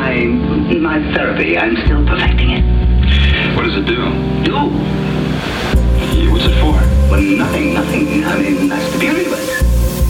My therapy, I'm still perfecting it. What does it do? Do? What's it for? Well, nothing